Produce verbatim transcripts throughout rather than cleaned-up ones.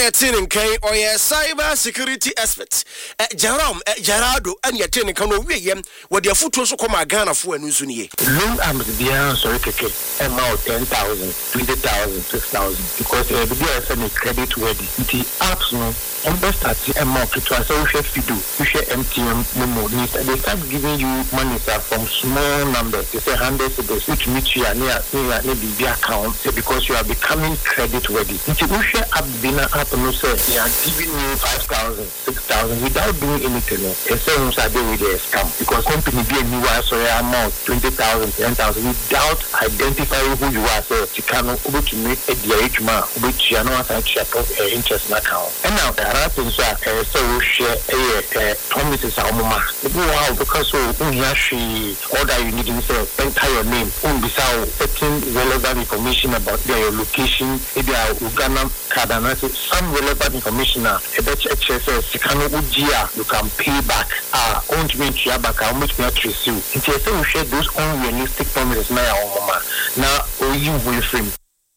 Yatin K or a cyber security expert. Jerome Gerardo and Yatin can William, what your foot also come a Ghana for a Nuzuni. Long arms beyond sorry, amount ten thousand, twenty thousand, six thousand, because the B S N is credit worthy. The apps no, and best at the amount to us, so we do. You share M T M memo. They start giving you money from small numbers. They say hundreds of those which meet you near near the B account because you are becoming credit worthy. If you share up dinner up and say they are giving you five thousand, six thousand without doing anything. They say we are doing with a scam because company be a new so amount twenty thousand, ten thousand without identifying who you are. So you cannot able to make a D H man which you are not actually a interest account. And now there are things that so we share a promises our mama. Wow, because so she all that you need to say enter your name, without certain relevant information about their location, their Uganda card and some relevant information a H S S you can pay back ah won't mean you back how much not receive. It is so we share those unrealistic promises now mama. Now or you will frame.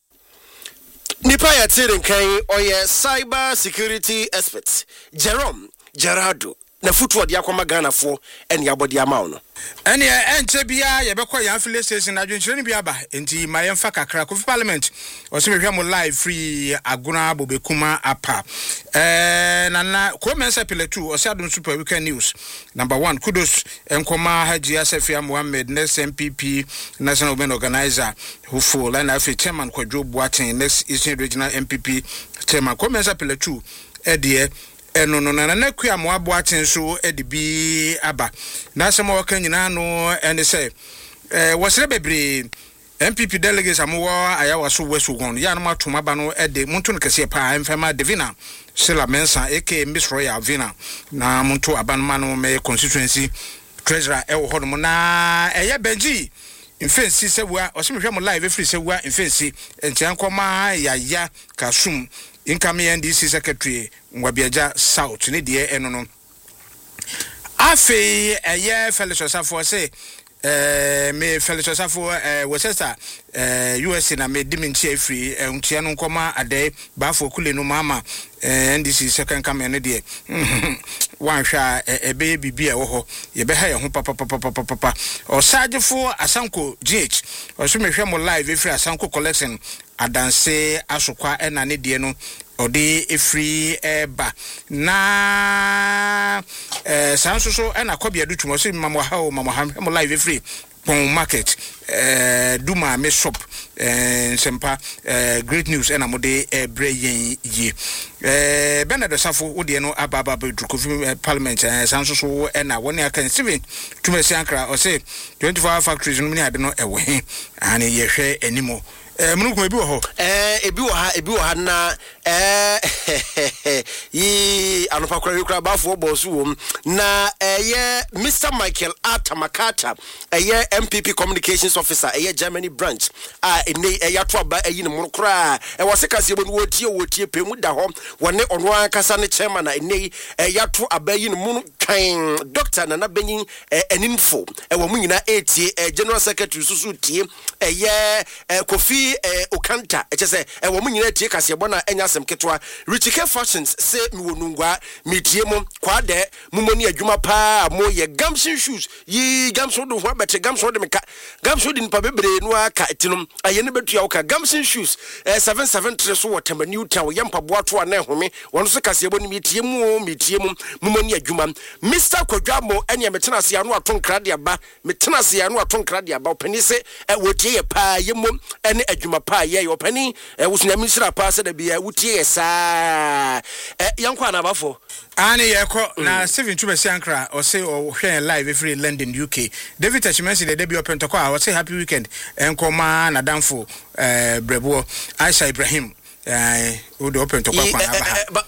Nipa Yatin K or a cyber security expert. Jerome Gerardo. Na footwork ya kwa Ghana for and ya body amount. Any ente bia ye bekọ ya affiliate station adwenkyere ni bia ba enti mayemfa kakra Kofi Parliament o se mehwe mo live free Aguna Bobekuma apa eh nana ko mensa pile two o se adon super weekend news number one kudos enkoma Haji Asafia Mohammed next M P P national women organizer who full and afi chairman Kwadwo Boateng next Eastern regional M P P chairman ko mensa pile two e de eno no na na kua mo Boateng so e de bi aba na se mo ka nyina no ene se eh wasere bebre M P P delegates amowo ayawa so wesu gon ya no matoma ba no e de muntu no kese pa emfema Divina Sila Mensa aka Miss Royal Vina na muntu abanma no me constituency treasurer e wo hono na eye Benji infensi se wa o se mehwe mo live free se wa infensi entian koma ya ya kasum incoming N D C secretary Ngwabiaja South ni de eno no afi eye Felix Osafo say eh me Felix Osafo eh Worcester eh U S na me dimentia free entia no nkoma ade bafo kule no mama eh N D C second coming ni de wan hwa ebe bibi e wo ho ye be ha ye ho papa papa papa papa osagefo Asanko G H o so me hwe mo live free Asanko collection adanse asokwa ena ne de no odi efree eba na eh sansoso ena kwabia du tumo so mama ha o mama ha mo live free pon market eh duma me shop eh sempa eh great news ena mo de ebre yen yi eh Bernard Safo odi no ababa be Kofi Parliament eh sansoso ena woni aka seven tumasi ankra o say twenty-four hour factories no ni ade no ewe he ani ye hwe animo eh munu ko ebi wo ho eh ebi wo ha ebi wo ha na eh yi anopa kwara kwara bafo bosu wom na eh Mister Michael Atamakata eh M P P communications officer eh Germany branch ah ene eh yato aba eh ne munu kra eh wose kase bo no tie wotie pemu da ho wone ono akasa ne chairman na ene eh yato aba yi ne munu kan Doctor Nana Benyin eh eninfo eh wo munyina etie eh general secretary susu tie eh eh Kofi eh Okanta echese eh wo munyina tie kase bo na enya asem ketwa Richike Fashions say mi wonungwa mitie mo kwade mumoni adwuma pa mo ye gamshin shoes yi gamso do ho bete gamso de meka gamso de npa bebre no aka etinum ayene betua wo ka gamshin shoes eh seven seven three so water new town ye mpa boato na ehome won so kase bo ni mitie mo mitie mo mumoni adwuma Mister Kwadwamo ene metena se anu atonkra de aba metena se anu atonkra de aba opani se e wotie ye pa ye mom ene adwuma pa ye opani e wusuna misira pa se da bia wotie sa eh yankwa na bafo ani yeko na Steven Tumasi ankra o say o hwe live free London U K David Tachimesi de debut open to kwa o say happy weekend enkoma na danfo eh brebo Aisha Ibrahim eh o de open to kwa kwa